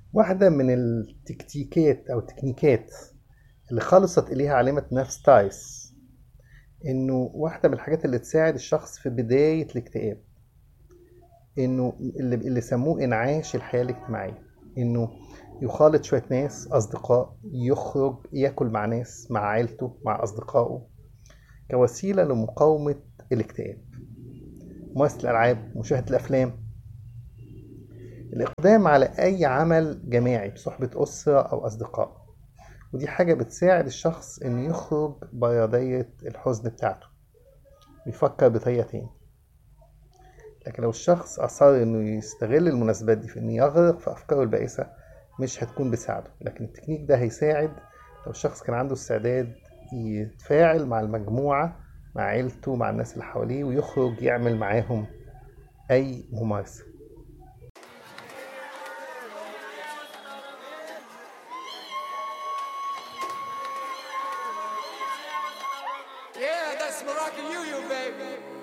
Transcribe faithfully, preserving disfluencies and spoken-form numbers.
واحدة من التكتيكات أو التكنيكات اللي خلصت إليها عالمة نفس تايس، إنه واحدة من الحاجات اللي تساعد الشخص في بداية الاكتئاب، إنه اللي, اللي سموه إنعاش الحياة الاجتماعية، إنه يخالط شوية ناس أصدقاء، يخرج ياكل مع ناس، مع عيلته، مع أصدقائه، كوسيلة لمقاومة الاكتئاب. ممارسة الألعاب، مشاهدة الأفلام، الإقدام على أي عمل جماعي بصحبة أسرة أو أصدقاء، ودي حاجة بتساعد الشخص إنه يخرج برا دايرة الحزن بتاعته ويفكر بطريقة تاني. لكن لو الشخص أصر إنه يستغل المناسبات دي في إنه يغرق في أفكاره البائسة، مش هتكون بساعده. لكن التكنيك ده هيساعد لو الشخص كان عنده استعداد يتفاعل مع المجموعة، مع عيلته، مع الناس اللي حواليه، ويخرج يعمل معاهم أي ممارسة. Yeah, that's Moroccan Union, baby.